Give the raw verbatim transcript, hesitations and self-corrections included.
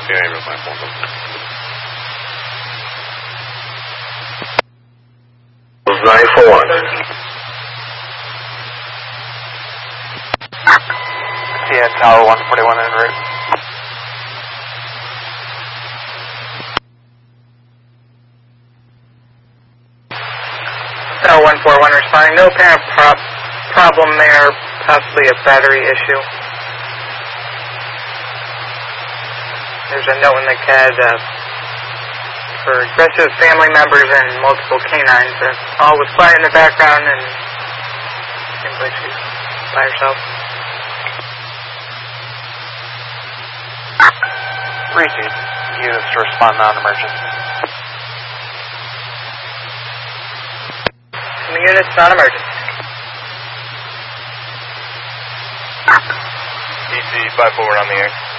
Behavioral five four one. nine four one. Yeah, Tower one forty-one en route. Tower one four one responding. No apparent pro problem there, possibly a battery issue. There's a note in the C A D uh, for aggressive family members and multiple canines. Uh, all was quiet in the background and seems like she's by herself. Receive. Units to respond non-emergent. From the units, non-emergent. D C five forward on the air.